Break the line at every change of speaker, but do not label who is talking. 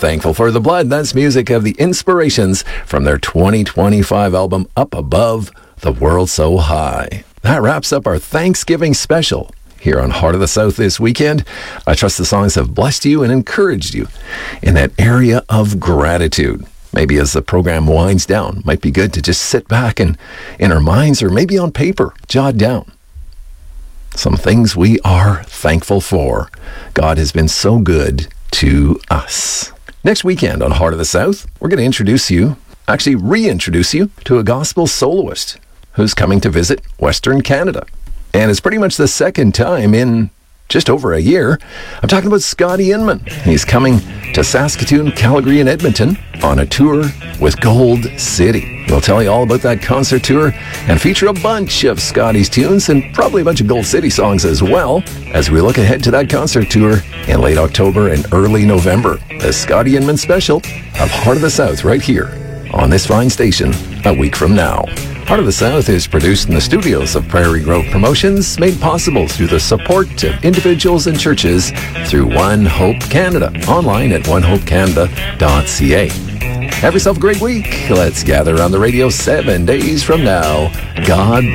Thankful for the Blood. That's music of the Inspirations from their 2025 album, Up Above the World So High. That wraps up our Thanksgiving special here on Heart of the South this weekend. I trust the songs have blessed you and encouraged you in that area of gratitude. Maybe as the program winds down, might be good to just sit back and in our minds or maybe on paper, jot down some things we are thankful for. God has been so good to us. Next weekend on Heart of the South, we're going to reintroduce you to a gospel soloist who's coming to visit Western Canada. And it's pretty much the second time in just over a year. I'm talking about Scotty Inman. He's coming to Saskatoon, Calgary, and Edmonton on a tour with Gold City. We'll tell you all about that concert tour and feature a bunch of Scotty's tunes and probably a bunch of Gold City songs as well as we look ahead to that concert tour in late October and early November. The Scotty Inman special of Heart of the South right here on this fine station a week from now. Heart of the South is produced in the studios of Prairie Grove Promotions, made possible through the support of individuals and churches through One Hope Canada, online at onehopecanada.ca. Have yourself a great week. Let's gather on the radio 7 days from now. God